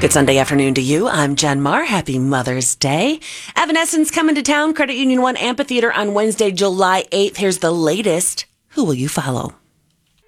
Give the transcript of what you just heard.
Good Sunday afternoon to you. I'm Jen Marr. Happy Mother's Day. Evanescence coming to town. Credit Union 1 Amphitheater on Wednesday, July 8th. Here's the latest. Who will you follow?